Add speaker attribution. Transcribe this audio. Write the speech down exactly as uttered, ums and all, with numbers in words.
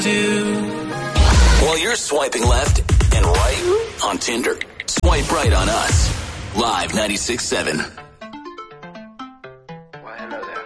Speaker 1: do.
Speaker 2: While you're swiping left and right on Tinder, swipe right on us. Live ninety-six point seven.
Speaker 3: Well, hello there.